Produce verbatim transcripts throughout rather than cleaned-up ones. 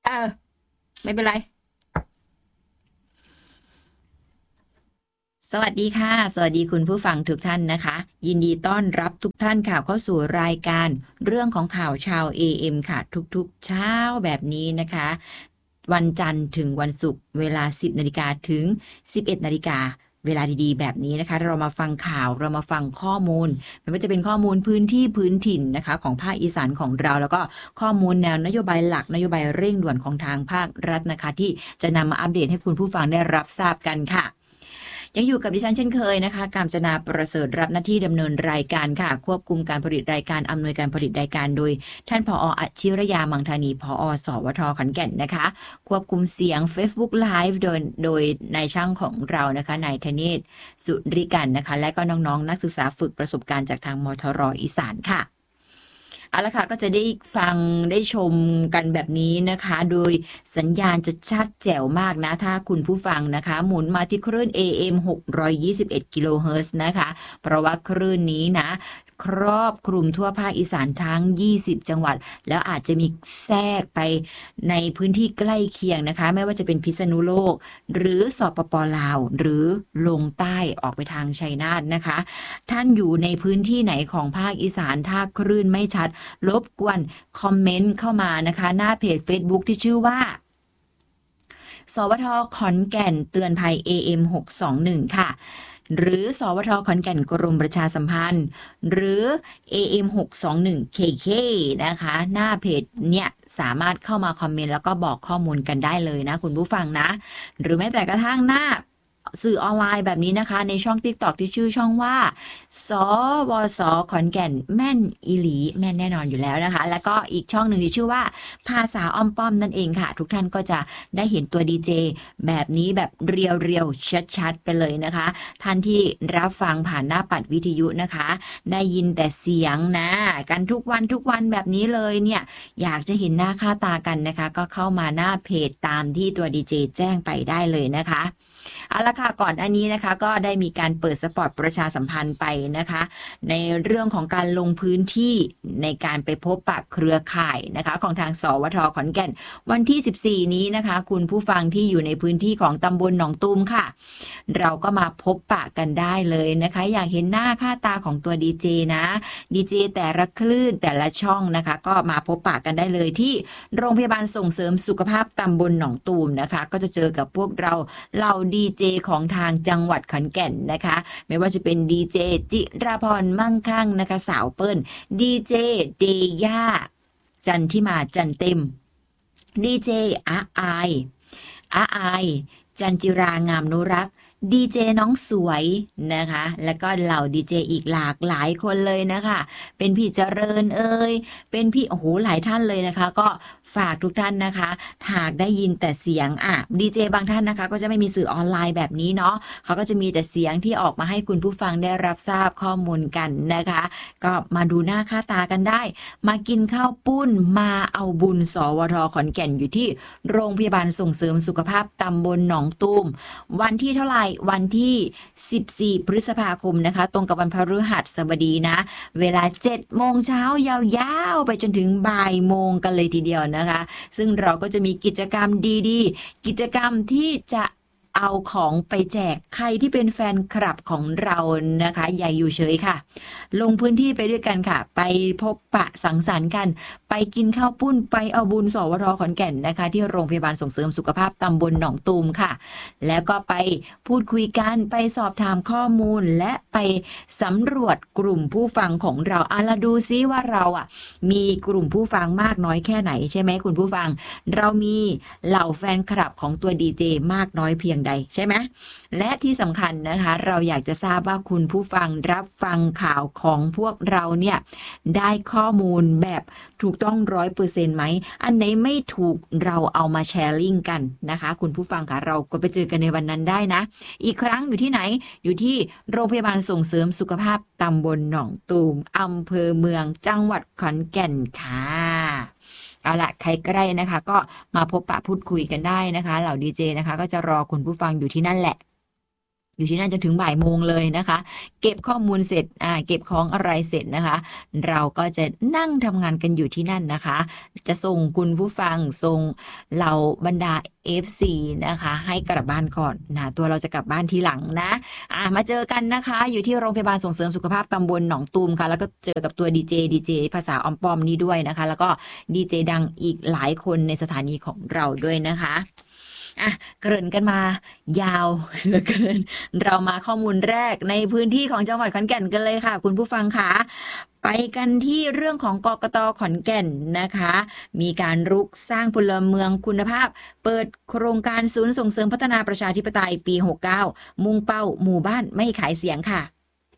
เออไม่เป็นไรสวัสดีค่ะสวัสดีคุณผู้ฟังทุกท่านนะคะยินดีต้อนรับทุกท่านค่ะเข้าสู่รายการเรื่องของข่าวชาว เอ เอ็ม ค่ะทุกๆเช้าแบบนี้นะคะวันจันทร์ถึงวันศุกร์เวลาสิบนาฬิกาถึงสิบเอ็ดนาฬิกาเวลาดีๆแบบนี้นะคะเรามาฟังข่าวเรามาฟังข้อมูลไม่ว่าจะเป็นข้อมูลพื้นที่พื้นถิ่นนะคะของภาคอีสานของเราแล้วก็ข้อมูลแนวนโยบายหลักนโยบายเร่งด่วนของทางภาครัฐนะคะที่จะนำมาอัปเดตให้คุณผู้ฟังได้รับทราบกันค่ะยังอยู่กับดิฉันเช่นเคยนะคะกาญจนาประเสริฐรับหน้าที่ดำเนินรายการค่ะควบคุมการผลิตรายการอำนวยการผลิตรายการโดยท่านผอ.อชิรยามังธานีผอ.สวท.ขอนแก่นนะคะควบคุมเสียง Facebook Live โดยโดยนายช่างของเรานะคะนายธเนศสุริกันนะคะและก็น้องๆ นักศึกษาฝึกประสบการณ์จากทางมทร.อีสานค่ะเอาละค่ะก็จะได้ฟังได้ชมกันแบบนี้นะคะโดยสัญญาณจะชัดแจ๋วมากนะถ้าคุณผู้ฟังนะคะหมุนมาที่คลื่น เอ เอ็ม หกร้อยยี่สิบเอ็ดกิโลเฮิรตซ์นะคะเพราะว่าคลื่นนี้นะครอบคลุมทั่วภาคอีสานทั้งยี่สิบจังหวัดแล้วอาจจะมีแทรกไปในพื้นที่ใกล้เคียงนะคะไม่ว่าจะเป็นพิษณุโลกหรือสปป.ลาวหรือลงใต้ออกไปทางชัยนาทนะคะท่านอยู่ในพื้นที่ไหนของภาคอีสานถ้าคลื่นไม่ชัดรบกวนคอมเมนต์เข้ามานะคะหน้าเพจ Facebook ที่ชื่อว่าสวท.ขอนแก่นเตือนภัย เอ เอ็ม หกสองหนึ่ง ค่ะหรือสวท.ขอนแก่นกรมประชาสัมพันธ์หรือ เอ เอ็ม หกสองหนึ่ง เค เค นะคะหน้าเพจเนี่ยสามารถเข้ามาคอมเมนต์แล้วก็บอกข้อมูลกันได้เลยนะคุณผู้ฟังนะหรือแม้แต่กระทั่งหน้าสื่อออนไลน์แบบนี้นะคะในช่อง TikTok ที่ชื่อช่องว่าสวสขอนแก่นแม่นอีหลีแม่นแน่นอนอยู่แล้วนะคะแล้วก็อีกช่องหนึ่งที่ชื่อว่าภาษาอ้อมป้อมนั่นเองค่ะทุกท่านก็จะได้เห็นตัวดีเจแบบนี้แบบเรียวๆชัดๆไปเลยนะคะท่านที่รับฟังผ่านหน้าปัดวิทยุนะคะได้ยินแต่เสียงนะกันทุกวันทุกวันแบบนี้เลยเนี่ยอยากจะเห็นหน้าค่าตากันนะคะก็เข้ามาหน้าเพจตามที่ตัวดีเจแจ้งไปได้เลยนะคะเอาละค่ะก่อนอันนี้นะคะก็ได้มีการเปิดสปอตประชาสัมพันธ์ไปนะคะในเรื่องของการลงพื้นที่ในการไปพบปะเครือข่ายนะคะของทางสวท.ขอนแก่นวันที่สิบสี่นี้นะคะคุณผู้ฟังที่อยู่ในพื้นที่ของตำบลหนองตูมค่ะเราก็มาพบปะกันได้เลยนะคะอยากเห็นหน้าค่าตาของตัวดีเจนะดีเจแต่ละคลื่นแต่ละช่องนะคะก็มาพบปะกันได้เลยที่โรงพยาบาลส่งเสริมสุขภาพตำบลหนองตูมนะคะก็จะเจอกับพวกเราเหล่าดีเจของทางจังหวัดขอนแก่นนะคะไม่ว่าจะเป็นดีเจจิราพรมั่งคั่งนะคะสาวเปิ้ลดีเจเดย่าจันทิมาจันเต็มดีเจอาอายอาอายจันจิรางามนุรักษ์ดีเจน้องสวยนะคะแล้วก็เหล่าดีเจอีกหลากหลายคนเลยนะคะเป็นพี่เจริญเอ่ยเป็นพี่โอ้โหหลายท่านเลยนะคะก็ฝากทุกท่านนะคะหากได้ยินแต่เสียงอ่ะดีเจบางท่านนะคะก็จะไม่มีสื่อออนไลน์แบบนี้เนาะเขาก็จะมีแต่เสียงที่ออกมาให้คุณผู้ฟังได้รับทราบข้อมูลกันนะคะก็มาดูหน้าค่าตากันได้มากินข้าวปุ้นมาเอาบุญสวท.ขอนแก่นอยู่ที่โรงพยาบาลส่งเสริมสุขภาพตำบลหนองตูมวันที่เท่าไหร่วันที่สิบสี่พฤษภาคมนะคะตรงกับวันพฤหัสบดีนะเวลาเจ็ดโมงเช้ายาวๆไปจนถึงบ่ายโมงกันเลยทีเดียวนะคะซึ่งเราก็จะมีกิจกรรมดีๆกิจกรรมที่จะเอาของไปแจกใครที่เป็นแฟนคลับของเรานะคะอย่าอยู่เฉยค่ะลงพื้นที่ไปด้วยกันค่ะไปพบปะสังสรรค์กันไปกินข้าวปุ้นไปเอาบุญสวท.ขอนแก่นนะคะที่โรงพยาบาลส่งเสริมสุขภาพตำบลหนองตูมค่ะแล้วก็ไปพูดคุยกันไปสอบถามข้อมูลและไปสำรวจกลุ่มผู้ฟังของเราอ่ะเราดูซิว่าเราอ่ะมีกลุ่มผู้ฟังมากน้อยแค่ไหนใช่ไหมคุณผู้ฟังเรามีเหล่าแฟนคลับของตัวดีเจมากน้อยเพียงใดใช่ไหมและที่สำคัญนะคะเราอยากจะทราบว่าคุณผู้ฟังรับฟังข่าวของพวกเราเนี่ยได้ข้อมูลแบบถูกต้องร้อยเปอร์เซ็นต์ไหมอันไหนไม่ถูกเราเอามาแชร์ลิงก์กันนะคะคุณผู้ฟังค่ะเราก็ไปเจอกันในวันนั้นได้นะอีกครั้งอยู่ที่ไหนอยู่ที่โรงพยาบาลส่งเสริมสุขภาพตำบลหนองตูมอำเภอเมืองจังหวัดขอนแก่นค่ะเอาละใครใกล้นะคะก็มาพบปะพูดคุยกันได้นะคะเหล่าดีเจนะคะก็จะรอคุณผู้ฟังอยู่ที่นั่นแหละอยู่ที่นั่นจนถึงบ่ายโมงเลยนะคะเก็บข้อมูลเสร็จอ่าเก็บของอะไรเสร็จนะคะเราก็จะนั่งทำงานกันอยู่ที่นั่นนะคะจะส่งคุณผู้ฟังส่งเหล่าบรรดา เอฟ ซี นะคะให้กลับบ้านก่อนนะตัวเราจะกลับบ้านทีหลังนะอ่ามาเจอกันนะคะอยู่ที่โรงพยาบาลส่งเสริมสุขภาพตำบลหนองตูมค่ะแล้วก็เจอกับตัวดีเจดีเจภาษาออมปอมนี้ด้วยนะคะแล้วก็ดีเจดังอีกหลายคนในสถานีของเราด้วยนะคะอ่ะเกริ่นกันมายาวเหลือเกินเรามาข้อมูลแรกในพื้นที่ของจังหวัดขอนแก่นกันเลยค่ะคุณผู้ฟังค่ะไปกันที่เรื่องของกกต.ขอนแก่นนะคะมีการรุกสร้างพลเมืองคุณภาพเปิดโครงการศูนย์ส่งเสริมพัฒนาประชาธิปไตยปีหกเก้ามุ่งเป้าหมู่บ้านไม่ขายเสียงค่ะ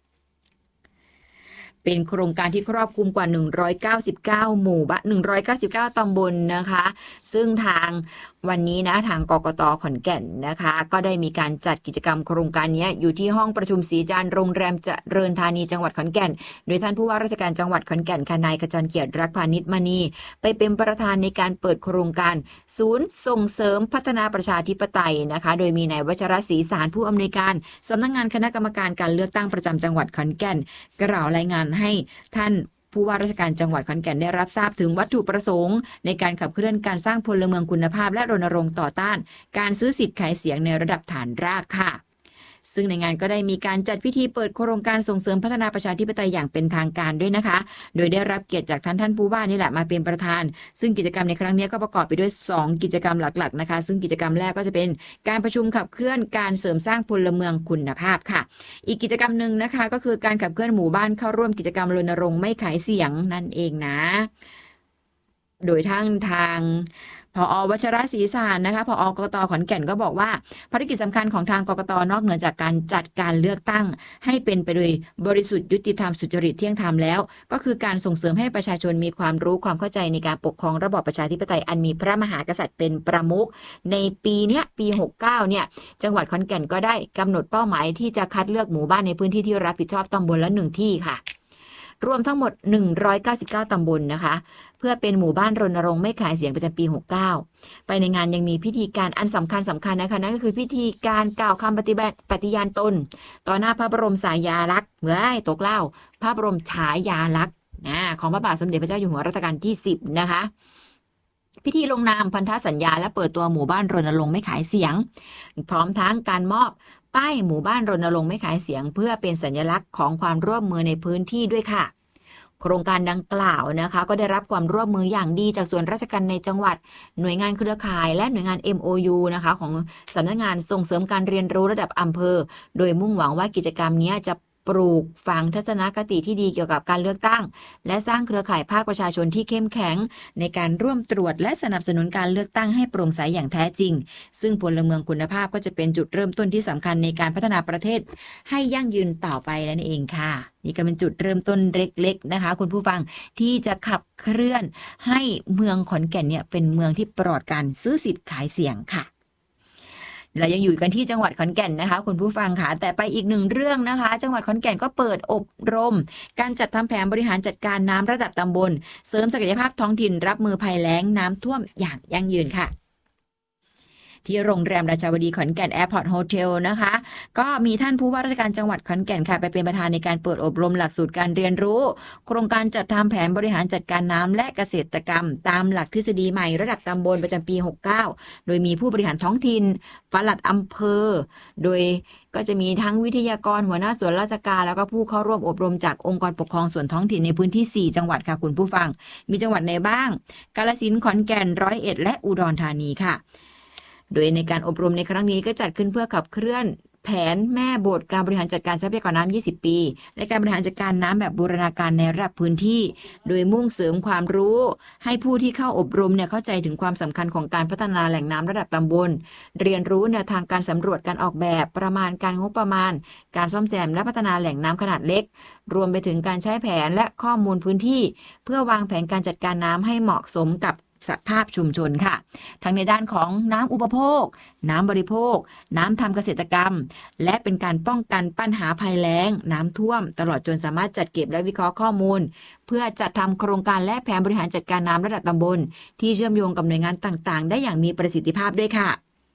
เป็นโครงการที่ครอบคลุมกว่าหนึ่งร้อยเก้าสิบเก้าหมู่บ้านหนึ่งร้อยเก้าสิบเก้าตำบลนะคะซึ่งทางวันนี้นะทางกกต.ขอนแก่นนะคะก็ได้มีการจัดกิจกรรมโครงการนี้อยู่ที่ห้องประชุมศรีจันทร์โรงแรมเจริญธานีจังหวัดขอนแก่นโดยท่านผู้ว่าราชการจังหวัดขอนแก่นนายขจรเกียรติรักพานิชมณีไปเป็นประธานในการเปิดโครงการศูนย์ส่งเสริมพัฒนาประชาธิปไตยนะคะโดยมีนายวัชรศรีสารผู้อำนวยการสำนักงานคณะกรรมการการเลือกตั้งประจำจังหวัดขอนแก่นกล่าวรายงานให้ท่านผู้ว่าราชการจังหวัดขอนแก่นได้รับทราบถึงวัตถุประสงค์ในการขับเคลื่อนการสร้างพลเมืองคุณภาพและรณรงค์ต่อต้านการซื้อสิทธิ์ขายเสียงในระดับฐานรากค่ะซึ่งในงานก็ได้มีการจัดพิธีเปิดโครงการส่งเสริมพัฒนาประชาธิปไตยอย่างเป็นทางการด้วยนะคะโดยได้รับเกียรติจากท่านท่านผู้ว่านี่แหละมาเป็นประธานซึ่งกิจกรรมในครั้งนี้ก็ประกอบไปด้วยสองกิจกรรมหลักๆนะคะซึ่งกิจกรรมแรกก็จะเป็นการประชุมขับเคลื่อนการเสริมสร้างพลเมืองคุณภาพค่ะอีกกิจกรรมหนึ่งนะคะก็คือการขับเคลื่อนหมู่บ้านเข้าร่วมกิจกรรมรณรงค์ไม่ขายเสียงนั่นเองนะโดยทั้งทางผอ.วัชรศรีสารนะคะผอ.กกต.ขอนแก่นก็บอกว่าภารกิจสำคัญของทางกกต.นอกเหนือจากการจัดการเลือกตั้งให้เป็นไปโดยบริสุทธิ์ยุติธรรมสุจริตเที่ยงธรรมแล้วก็คือการส่งเสริมให้ประชาชนมีความรู้ความเข้าใจในการปกครองระบอบประชาธิปไตยอันมีพระมหากษัตริย์เป็นประมุขในปีเนี้ยปีหกเก้าเนี่ยจังหวัดขอนแก่นก็ได้กำหนดเป้าหมายที่จะคัดเลือกหมู่บ้านในพื้นที่ที่รับผิดชอบตำบลละหนึ่งที่ค่ะรวมทั้งหมดหนึ่งร้อยเก้าสิบเก้าตำบลนะคะเพื่อเป็นหมู่บ้านรณรงค์ไม่ขายเสียงประจำปีหกเก้าไปในงานยังมีพิธีการอันสำคัญสำคัญนะคะนั่นก็คือพิธีการกล่าวคำปฏิบัติปฏิญาณตนต่อหน้าพระบรมสายาลักษณ์เมื่อตกเล่าพระบรมฉายาลักษณ์นะของพระบาทสมเด็จพระเจ้าอยู่หัวรัชกาลที่สิบนะคะพิธีลงนามพันธสัญญาและเปิดตัวหมู่บ้านรณรงค์ไม่ขายเสียงพร้อมทั้งการมอบป้ายหมู่บ้านรณรงค์ไม่ขายเสียงเพื่อเป็นสัญลักษณ์ของความร่วมมือในพื้นที่ด้วยค่ะโครงการดังกล่าวนะคะก็ได้รับความร่วมมืออย่างดีจากส่วนราชการในจังหวัดหน่วยงานเครือข่ายและหน่วยงาน เอ็ม โอ ยู นะคะของสำนักงานส่งเสริมการเรียนรู้ระดับอำเภอโดยมุ่งหวังว่ากิจกรรมนี้จะปลูกฝังทัศนคติที่ดีเกี่ยวกับการเลือกตั้งและสร้างเครือข่ายภาคประชาชนที่เข้มแข็งในการร่วมตรวจและสนับสนุนการเลือกตั้งให้โปร่งใสอย่างแท้จริงซึ่งพลเมืองคุณภาพก็จะเป็นจุดเริ่มต้นที่สำคัญในการพัฒนาประเทศให้ยั่งยืนต่อไปนั่นเองค่ะนี่ก็เป็นจุดเริ่มต้นเล็กๆนะคะคุณผู้ฟังที่จะขับเคลื่อนให้เมืองขอนแก่นเนี่ยเป็นเมืองที่ปลอดการซื้อสิทธิ์ขายเสียงค่ะเรายังอยู่กันที่จังหวัดขอนแก่นนะคะคุณผู้ฟังค่ะแต่ไปอีกหนึ่งเรื่องนะคะจังหวัดขอนแก่นก็เปิดอบรมการจัดทำแผนบริหารจัดการน้ำระดับตำบลเสริมศักยภาพท้องถิ่นรับมือภัยแล้งน้ำท่วมอย่างยั่งยืนค่ะที่โรงแรมราชาวดีขอนแก่นแอร์พอร์ตโฮเทลนะคะก็มีท่านผู้ว่าราชการจังหวัดขอนแก่นค่ะไปเป็นประธานในการเปิดอบรมหลักสูตรการเรียนรู้โครงการจัดทำแผนบริหารจัดการน้ำและเกษตรกรรมตามหลักทฤษฎีใหม่ระดับตำบลประจำปีหกเก้าโดยมีผู้บริหารท้องถิ่นปลัดอำเภอโดยก็จะมีทั้งวิทยากรหัวหน้าส่วนราชการแล้วก็ผู้เข้าร่วมอบรมจากองค์กรปกครองส่วนท้องถิ่นในพื้นที่สี่จังหวัดค่ะคุณผู้ฟังมีจังหวัดไหนบ้างกาฬสินธุ์ขอนแก่นร้อยเอ็ดและอุดรธานีค่ะโดยในการอบรมในครั้งนี้ก็จัดขึ้นเพื่อขับเคลื่อนแผนแม่บทการบริหารจัดการทรัพยากรน้ำยี่สิบปีและการบริหารจัดการน้ำแบบบูรณาการในระดับพื้นที่โดยมุ่งเสริมความรู้ให้ผู้ที่เข้าอบรมเนี่ยเข้าใจถึงความสำคัญของการพัฒนาแหล่งน้ำระดับตำบลเรียนรู้แนวทางการสำรวจการออกแบบประมาณการงบประมาณการซ่อมแซมและพัฒนาแหล่งน้ำขนาดเล็กรวมไปถึงการใช้แผนและข้อมูลพื้นที่เพื่อวางแผนการจัดการน้ำให้เหมาะสมกับสภาพชุมชนค่ะทั้งในด้านของน้ำอุปโภคน้ำบริโภคน้ำทำเกษตรกรรมและเป็นการป้องกันปัญหาภัยแล้งน้ำท่วมตลอดจนสามารถจัดเก็บและวิเคราะห์ข้อมูลเพื่อจัดทำโครงการและแผนบริหารจัดการน้ำระดับตำบลที่เชื่อมโยงกับหน่วยงานต่างๆได้อย่างมีประสิทธิภาพด้วยค่ะ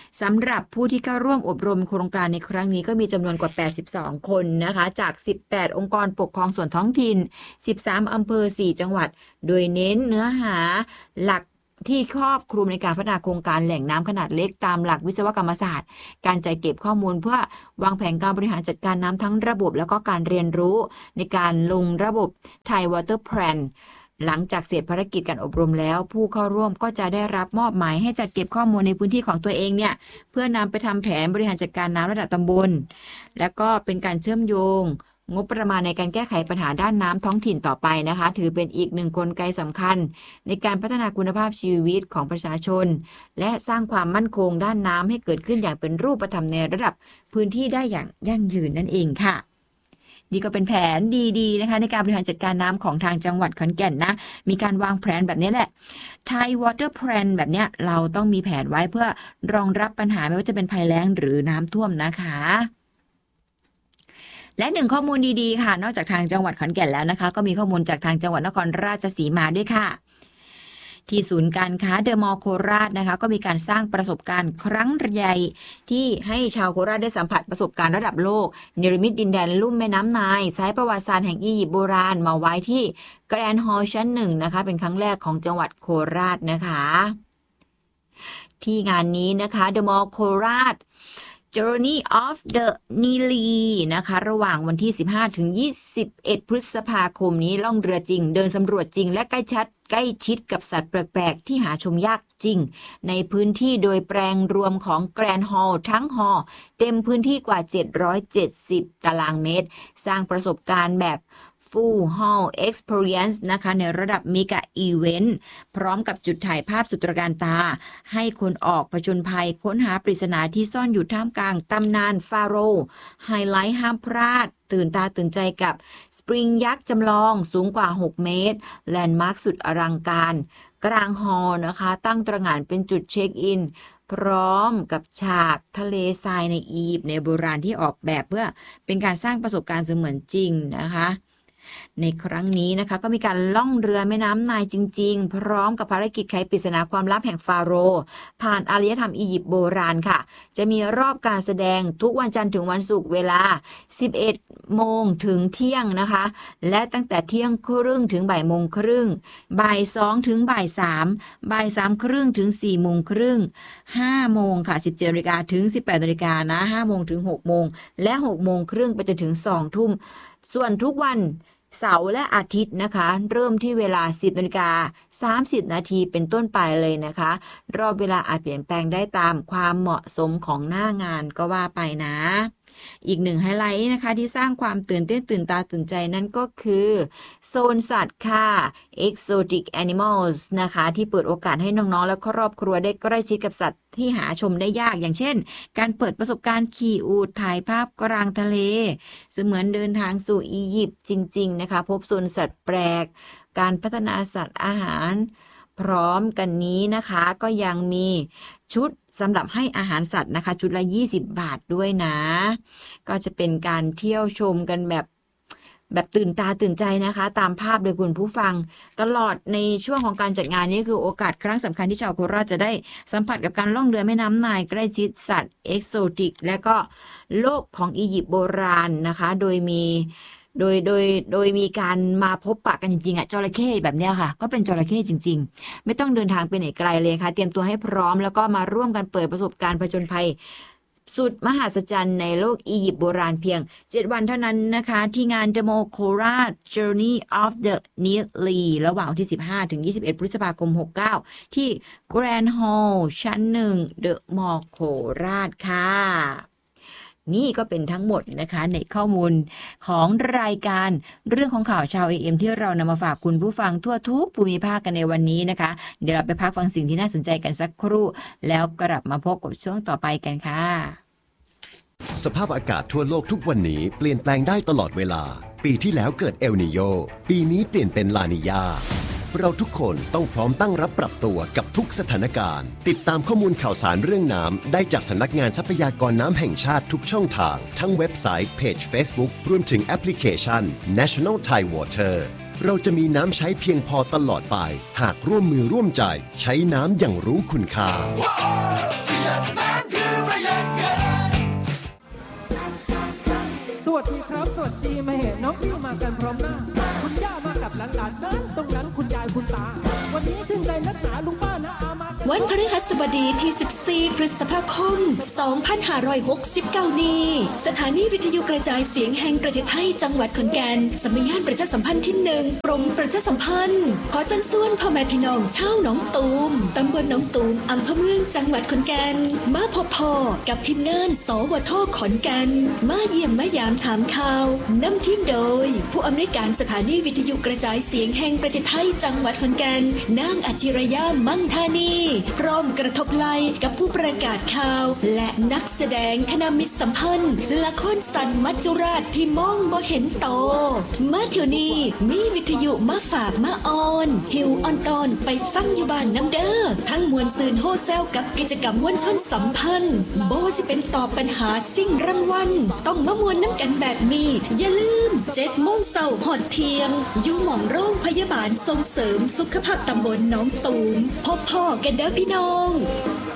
สำหรับผู้ที่เข้าร่วมอบรมโครงการในครั้งนี้ก็มีจำนวนกว่าแปดสิบสองคนนะคะจากสิบแปดองค์กรปกครองส่วนท้องถิ่นสิบสามอำเภอสี่จังหวัดโดยเน้นเนื้อหาหลักที่ครอบคลุมในการพัฒนาโครงการแหล่งน้ำขนาดเล็กตามหลักวิศวกรรมศาสตร์การจัดเก็บข้อมูลเพื่อวางแผนการบริหารจัดการน้ำทั้งระบบแล้วก็การเรียนรู้ในการลงระบบ Thai Water Plan หลังจากเสร็จภารกิจการอบรมแล้วผู้เข้าร่วมก็จะได้รับมอบหมายให้จัดเก็บข้อมูลในพื้นที่ของตัวเองเนี่ยเพื่อนำไปทำแผนบริหารจัดการน้ำระดับตำบลและก็เป็นการเชื่อมโยงงบประมาณในการแก้ไขปัญหาด้านน้ำท้องถิ่นต่อไปนะคะถือเป็นอีกหนึ่งกลไกสำคัญในการพัฒนาคุณภาพชีวิตของประชาชนและสร้างความมั่นคงด้านน้ำให้เกิดขึ้นอย่างเป็นรูปธรรมในระดับพื้นที่ได้อย่างยั่งยืนนั่นเองค่ะนี่ก็เป็นแผนดีๆนะคะในการบริหารจัดการน้ำของทางจังหวัดขอนแก่นนะมีการวางแผนแบบนี้แหละ Thai Water Plan แบบเนี้ยเราต้องมีแผนไว้เพื่อรองรับปัญหาไม่ว่าจะเป็นภัยแล้งหรือน้ำท่วมนะคะและหนึ่งข้อมูลดีๆค่ะนอกจากทางจังหวัดขอนแก่นแล้วนะคะก็มีข้อมูลจากทางจังหวัดนครราชสีมาด้วยค่ะที่ศูนย์การค้าเดอะมอลล์โคราชนะคะก็มีการสร้างประสบการณ์ครั้งใหญ่ที่ให้ชาวโคราชได้สัมผัสประสบการณ์ระดับโลกเนรมิตดินแดนลุ่มแม่น้ำไนล์ใช้ประวัติศาสตร์แห่งอียิปต์โบราณมาไว้ที่แกรนด์ฮอลล์ชั้นหนึ่งนะคะเป็นครั้งแรกของจังหวัดโคราชนะคะที่งานนี้นะคะเดอะมอลล์โคราชJourney of the Nile นะคะระหว่างวันที่สิบห้าถึงยี่สิบเอ็ดพฤษภาคมนี้ล่องเรือจริงเดินสำรวจจริงและใกล้ชัดใกล้ชิดกับสัตว์แปลกๆที่หาชมยากจริงในพื้นที่โดยแปลงรวมของแกรนด์ฮอลล์ทั้งฮอลล์เต็มพื้นที่กว่าเจ็ดร้อยเจ็ดสิบตารางเมตรสร้างประสบการณ์แบบ Full Hall Experience นะคะในระดับ Mega Event พร้อมกับจุดถ่ายภาพสุดตระการตาให้คนออกผจญภัยค้นหาปริศนาที่ซ่อนอยู่ท่ามกลางตำนานฟาโรห์ไฮไลท์ห้ามพลาดตื่นตาตื่นใจกับสปริงยักษ์จำลองสูงกว่าหกเมตรแลนด์มาร์คสุดอลังการกลางฮอลล์นะคะตั้งตระหง่านเป็นจุดเช็คอินพร้อมกับฉากทะเลทรายในอียิปต์ในโบราณที่ออกแบบเพื่อเป็นการสร้างประสบการณ์เสมือนจริงนะคะในครั้งนี้นะคะก็มีการล่องเรือแม่น้ำไนล์จริงๆพร้อมกับภารกิจไขปริศนาความลับแห่งฟาโรห์ผ่านอารยธรรมอียิปต์โบราณค่ะจะมีรอบการแสดงทุกวันจันทร์ถึงวันศุกร์เวลา สิบเอ็ดโมงถึงเที่ยงนะคะและตั้งแต่เที่ยงครึ่งถึงบ่ายโมงครึ่งบ่ายสองถึงบ่ายสามบ่ายสามครึ่งถึงสี่โมงครึ่งห้าโมงค่ะสิบเจ็ดนาฬิกาถึงสิบแปดนาฬิกานะห้าโมงถึงหกโมงและหกโมงครึ่งไปจนถึงสองทุ่มส่วนทุกวันเสาร์และอาทิตย์นะคะเริ่มที่เวลา สิบนาฬิกาสามสิบนาทีเป็นต้นไปเลยนะคะรอบเวลาอาจเปลี่ยนแปลงได้ตามความเหมาะสมของหน้างานก็ว่าไปนะอีกหนึ่งไฮไลท์นะคะที่สร้างความตื่นเต้นตื่นตาตื่นใจนั่นก็คือโซนสัตว์ค่ะ Exotic Animals นะคะที่เปิดโอกาสให้น้องๆและครอบครัวได้ใกล้ชิดกับสัตว์ที่หาชมได้ยากอย่างเช่นการเปิดประสบการณ์ขี่อูฐถ่ายภาพกลางทะเลเสมือนเดินทางสู่อียิปต์จริงๆนะคะพบโซนสัตว์แปลกการพัฒนาสัตว์อาหารพร้อมกันนี้นะคะก็ยังมีชุดสำหรับให้อาหารสัตว์นะคะชุดละยี่สิบบาทด้วยนะก็จะเป็นการเที่ยวชมกันแบบแบบตื่นตาตื่นใจนะคะตามภาพโดยคุณผู้ฟังตลอดในช่วงของการจัดงานนี้คือโอกาสครั้งสำคัญที่ชาวโคราชจะได้สัมผัสกับการล่องเรือแม่น้ำไนล์ใกล้ชิดสัตว์เอกโซติกและก็โลกของอียิปต์โบราณนะคะโดยมีโดยโดยโดยมีการมาพบปะกันจริงๆอ่ะจระเข้แบบเนี้ยค่ะก็เป็นจระเข้จริงๆไม่ต้องเดินทางไปไหนไกลเลยค่ะเตรียมตัวให้พร้อมแล้วก็มาร่วมกันเปิดประสบการณ์ผจญภัยสุดมหัศจรรย์ในโลกอียิปต์โบราณเพียงเจ็ดวันเท่านั้นนะคะที่งาน The Mall Korat Journey of the Nile ระหว่างวันที่สิบห้าถึงยี่สิบเอ็ดพฤษภาคมหกเก้าที่ Grand Hall ชั้นหนึ่ง The Mall Korat ค่ะนี่ก็เป็นทั้งหมดนะคะในข้อมูลของรายการเรื่องของข่าวชาว เอ เอ็ม ที่เรานำมาฝากคุณผู้ฟังทั่วทุกภูมิภาคกันในวันนี้นะคะเดี๋ยวเราไปพักฟังสิ่งที่น่าสนใจกันสักครู่แล้วกลับมาพบกับช่วงต่อไปกันค่ะสภาพอากาศทั่วโลกทุกวันนี้เปลี่ยนแปลงได้ตลอดเวลาปีที่แล้วเกิดเอลนีโญปีนี้เปลี่ยนเป็นลานีญาเราทุกคนต้องพร้อมตั้งรับปรับตัวกับทุกสถานการณ์ติดตามข้อมูลข่าวสารเรื่องน้ำได้จากสำนักงานทรัพยากรน้ำแห่งชาติทุกช่องทางทั้งเว็บไซต์เพจ Facebook รวมถึงแอปพลิเคชัน National Thai Water เราจะมีน้ำใช้เพียงพอตลอดไปหากร่วมมือร่วมใจใช้น้ำอย่างรู้คุณค่าสวัสดีมาเห็นน้องพี่มากันพร้อมหน้าคุณย่ามากับหลานๆนั้นตรงนั้นคุณยายคุณตาวันนี้ชื่นใจนักหนาลุงป้านะอามาวันพฤหัสบดีที่สิบสี่พฤษภาคมสองพันห้าร้อยหกสิบเก้านี้สถานีวิทยุกระจายเสียงแห่งประเทศไทยจังหวัดขอนแก่นสำนักงานประชาสัมพันธ์ที่หนึ่งกรมประชาสัมพันธ์ขอเชิญชวนพ่อแม่พี่น้องชาวหนองตูมตำบลหนองตูมอำเภอเมืองจังหวัดขอนแก่นมาพบพ่อกับทีมงานสวทขอนแก่นมาเยี่ยมมายามถามข่าวนำทีมโดยผู้อำนวยการสถานีวิทยุกระจายเสียงแห่งประเทศไทยจังหวัดขอนแก่นนางอาชิรยามั่งธานีพร้อมกระทบไหล่กับผู้ประกาศข่าวและนักแสดงคณะมิตรสัมพันธ์ละครสันมัจจุราชที่มองบ่เห็นโตมาเที่ยวนี้มีวิทยุมาฝากมาออนหิวออนตอนไปฟังอยู่บ้านน้ำเด้อทั้งมวลซืนโฮเซลกับกิจกรรมมวลชนสัมพันธ์บ่ว่าสิเป็นตอบปัญหาสิ่งรางวัลต้องมามวลน้ำกันแบบนี้อย่าลืมเจ็ดโมงเช้าหอดเที่ยงอยู่หม่องโรงพยาบาลส่งเสริมสุขภาพตำบลหนองตูมพบพ่อกันเด้อพี่น้อง